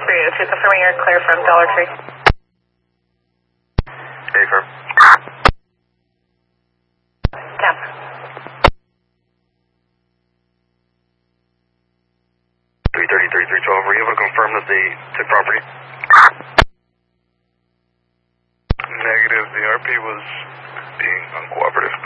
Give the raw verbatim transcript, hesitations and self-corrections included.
three oh two, confirming you're clear from Dollar Tree. Hey, firm. ten. three thirty, thirty-three twelve, were you able to confirm that they took property? Negative, the R P was being uncooperative.